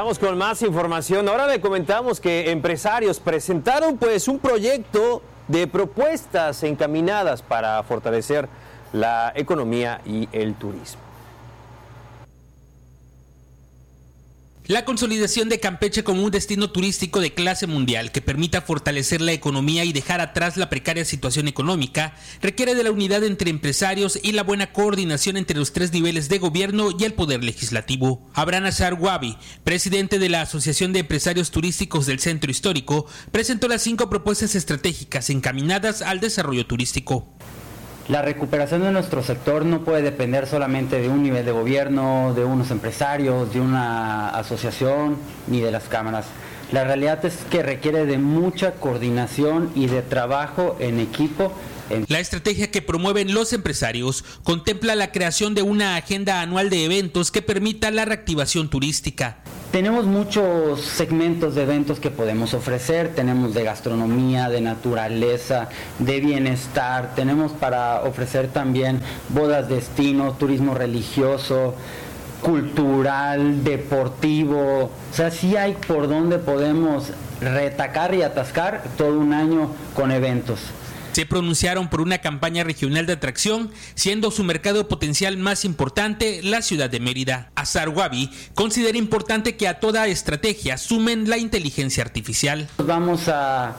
Vamos con más información. Ahora le comentamos que empresarios presentaron un proyecto de propuestas encaminadas para fortalecer la economía y el turismo. La consolidación de Campeche como un destino turístico de clase mundial que permita fortalecer la economía y dejar atrás la precaria situación económica requiere de la unidad entre empresarios y la buena coordinación entre los tres niveles de gobierno y el poder legislativo. Abraham Azar-Wabi, presidente de la Asociación de Empresarios Turísticos del Centro Histórico, presentó las 5 propuestas estratégicas encaminadas al desarrollo turístico. La recuperación de nuestro sector no puede depender solamente de un nivel de gobierno, de unos empresarios, de una asociación, ni de las cámaras. La realidad es que requiere de mucha coordinación y de trabajo en equipo. La estrategia que promueven los empresarios contempla la creación de una agenda anual de eventos que permita la reactivación turística. Tenemos muchos segmentos de eventos que podemos ofrecer, tenemos de gastronomía, de naturaleza, de bienestar, tenemos para ofrecer también bodas destino, turismo religioso, cultural, deportivo, o sea, sí hay por donde podemos retacar y atascar todo un año con eventos. Se pronunciaron por una campaña regional de atracción, siendo su mercado potencial más importante la ciudad de Mérida. Azar-Wabi considera importante que a toda estrategia sumen la inteligencia artificial. Vamos a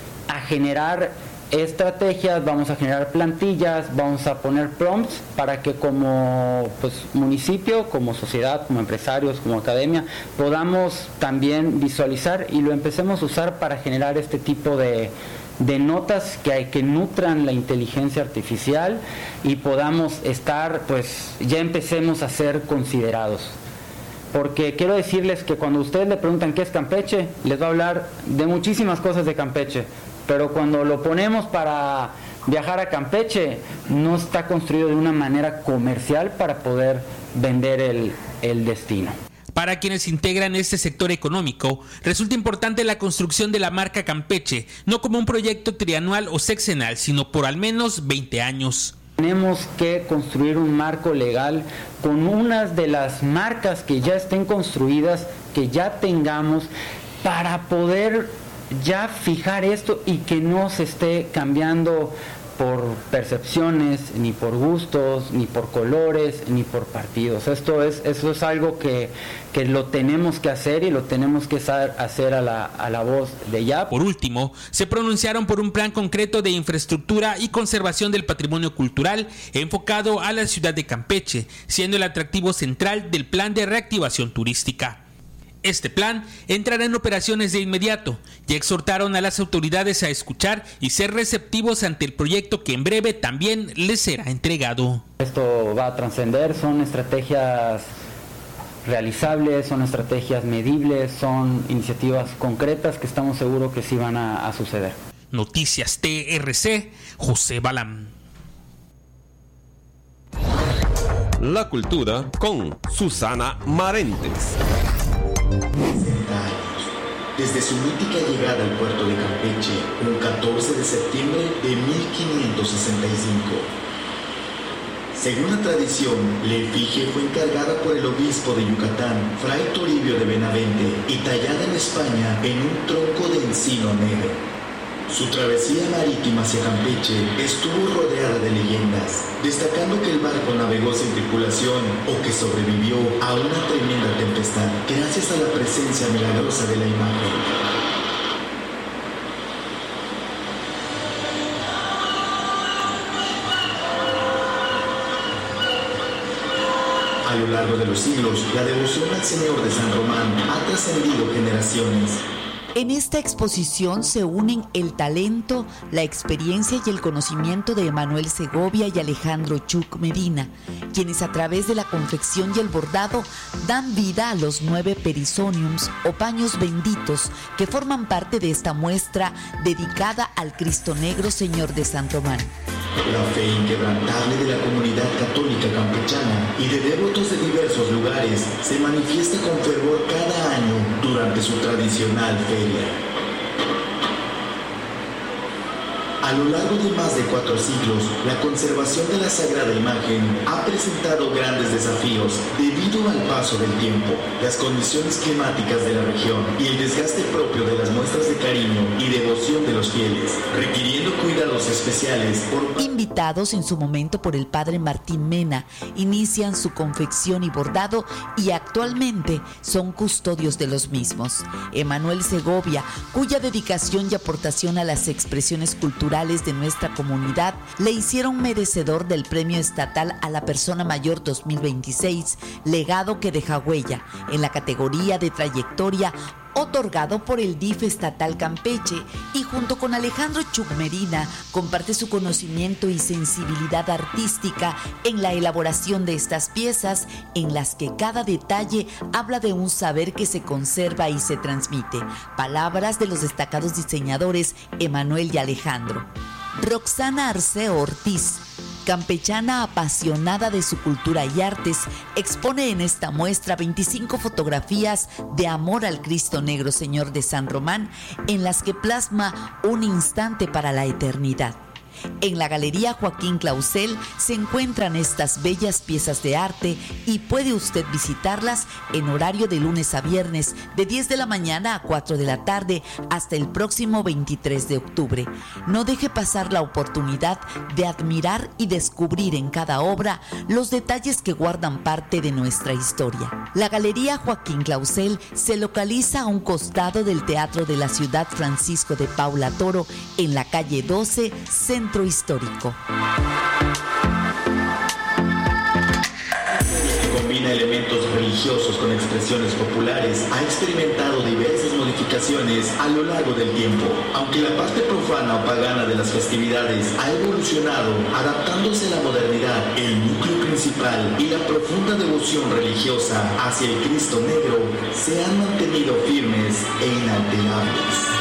generar estrategias, vamos a generar plantillas, vamos a poner prompts para que como municipio, como sociedad, como empresarios, como academia, podamos también visualizar y lo empecemos a usar para generar este tipo de notas que nutran la inteligencia artificial y podamos estar, ya empecemos a ser considerados. Porque quiero decirles que cuando ustedes le preguntan qué es Campeche, les va a hablar de muchísimas cosas de Campeche, pero cuando lo ponemos para viajar a Campeche, no está construido de una manera comercial para poder vender el destino. Para quienes integran este sector económico, resulta importante la construcción de la marca Campeche, no como un proyecto trianual o sexenal, sino por al menos 20 años. Tenemos que construir un marco legal con unas de las marcas que ya estén construidas, que ya tengamos, para poder ya fijar esto y que no se esté cambiando por percepciones, ni por gustos, ni por colores, ni por partidos. Eso es algo que lo tenemos que hacer y lo tenemos que hacer a la voz de ya. Por último, se pronunciaron por un plan concreto de infraestructura y conservación del patrimonio cultural enfocado a la ciudad de Campeche, siendo el atractivo central del plan de reactivación turística. Este plan entrará en operaciones de inmediato y exhortaron a las autoridades a escuchar y ser receptivos ante el proyecto que en breve también les será entregado. Esto va a trascender, son estrategias realizables, son estrategias medibles, son iniciativas concretas que estamos seguros que sí van a suceder. Noticias TRC, José Balam. La cultura con Susana Marentes. Desde su mítica llegada al puerto de Campeche, un 14 de septiembre de 1565. Según la tradición, la efigie fue encargada por el obispo de Yucatán, Fray Toribio de Benavente, y tallada en España en un tronco de encino negro. Su travesía marítima hacia Campeche estuvo rodeada de leyendas, destacando que el barco navegó sin tripulación o que sobrevivió a una tremenda tempestad gracias a la presencia milagrosa de la imagen. A lo largo de los siglos, la devoción al Señor de San Román ha trascendido generaciones. En esta exposición se unen el talento, la experiencia y el conocimiento de Emanuel Segovia y Alejandro Chuc Medina, quienes a través de la confección y el bordado dan vida a los 9 perisoniums o paños benditos que forman parte de esta muestra dedicada al Cristo Negro Señor de San Román. La fe inquebrantable de la comunidad católica campechana y de devotos de diversos lugares se manifiesta con fervor cada año durante su tradicional feria. A lo largo de más de 4 siglos, la conservación de la sagrada imagen ha presentado grandes desafíos debido al paso del tiempo, las condiciones climáticas de la región y el desgaste propio de las muestras de cariño y devoción de los fieles, requiriendo cuidados especiales por... Invitados en su momento por el padre Martín Mena, inician su confección y bordado y actualmente son custodios de los mismos. Emanuel Segovia, cuya dedicación y aportación a las expresiones culturales de nuestra comunidad le hicieron merecedor del Premio Estatal a la Persona Mayor 2026, legado que deja huella, en la categoría de trayectoria otorgado por el DIF estatal Campeche, y junto con Alejandro Chuck Medina comparte su conocimiento y sensibilidad artística en la elaboración de estas piezas, en las que cada detalle habla de un saber que se conserva y se transmite. Palabras de los destacados diseñadores Emanuel y Alejandro. Roxana Arceo Ortiz, campechana apasionada de su cultura y artes, expone en esta muestra 25 fotografías de amor al Cristo Negro Señor de San Román, en las que plasma un instante para la eternidad. En la Galería Joaquín Clausel se encuentran estas bellas piezas de arte y puede usted visitarlas en horario de lunes a viernes de 10 de la mañana a 4 de la tarde hasta el próximo 23 de octubre. No deje pasar la oportunidad de admirar y descubrir en cada obra los detalles que guardan parte de nuestra historia. La Galería Joaquín Clausel se localiza a un costado del Teatro de la Ciudad Francisco de Paula Toro, en la calle 12, Centro Histórico. Que combina elementos religiosos con expresiones populares, ha experimentado diversas modificaciones a lo largo del tiempo. Aunque la parte profana o pagana de las festividades ha evolucionado, adaptándose a la modernidad, el núcleo principal y la profunda devoción religiosa hacia el Cristo Negro se han mantenido firmes e inalterables.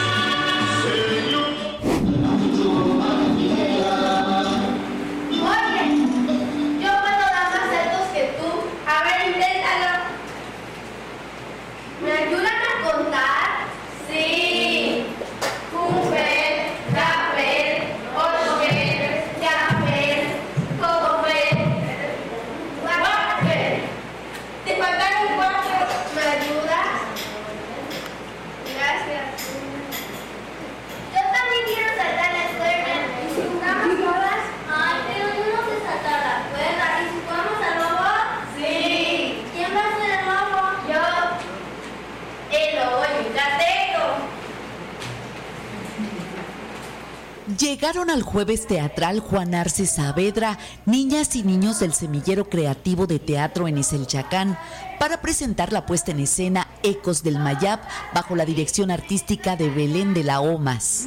Llegaron al Jueves Teatral Juan Arce Saavedra, niñas y niños del Semillero Creativo de Teatro en Eselchacán, para presentar la puesta en escena Ecos del Mayab, bajo la dirección artística de Belén de la Omas.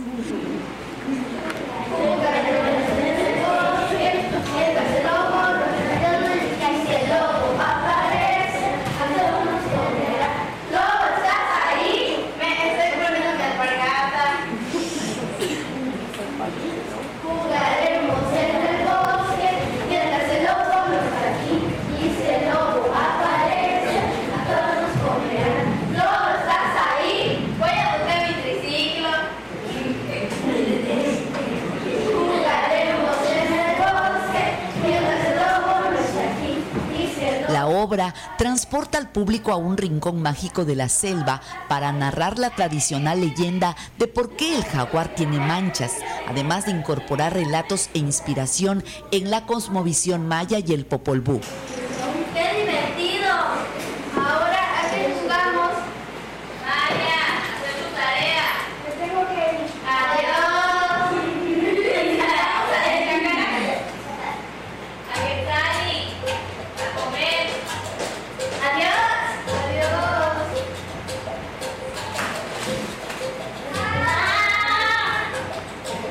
La obra transporta al público a un rincón mágico de la selva para narrar la tradicional leyenda de por qué el jaguar tiene manchas, además de incorporar relatos e inspiración en la cosmovisión maya y el Popol Vuh. ¡Qué divertido! Ahora, ¿a qué jugamos? Maya, hacer tu tarea. Me tengo que ir. Adiós.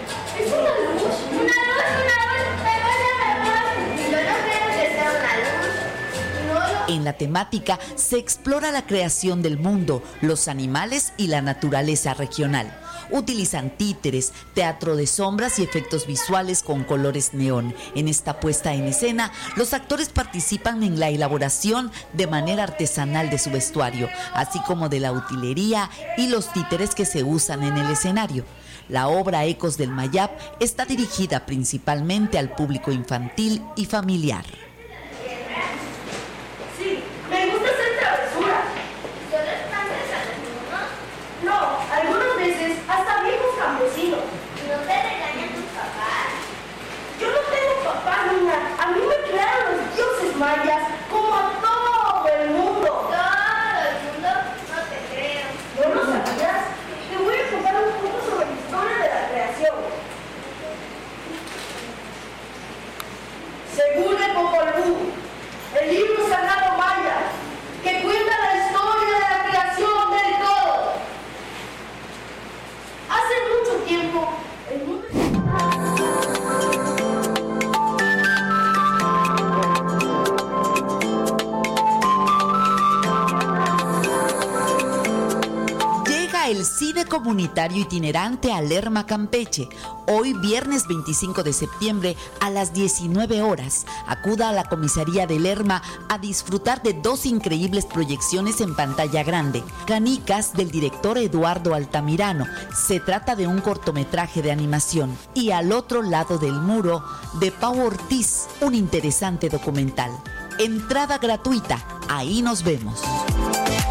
Yo no creo que sea una luz. esta temática se explora la creación del mundo, los animales y la naturaleza regional. Utilizan títeres, teatro de sombras y efectos visuales con colores neón. En esta puesta en escena, los actores participan en la elaboración de manera artesanal de su vestuario, así como de la utilería y los títeres que se usan en el escenario. La obra Ecos del Mayab está dirigida principalmente al público infantil y familiar. Sí, me gusta hacer travesuras. ¿Solo espantas a los niños? No, algunas veces hasta viejos campesinos. ¿No te regañan tus papás? Yo no tengo papá, niña. A mí me crearon los dioses mayas como a todo el mundo. Todo el mundo, no te creo. ¿No lo sabías? Te voy a contar un poco sobre la historia de la creación. Según el Popol Vuh, el libro sagrado maya, que cuenta la historia de la creación del todo. Hace mucho tiempo, el mundo... El cine comunitario itinerante a Lerma, Campeche. Hoy, viernes 25 de septiembre, a las 19 horas. Acuda a la comisaría de Lerma a disfrutar de 2 increíbles proyecciones en pantalla grande. Canicas, del director Eduardo Altamirano. Se trata de un cortometraje de animación. Y Al otro lado del muro, de Pau Ortiz, un interesante documental. Entrada gratuita. Ahí nos vemos.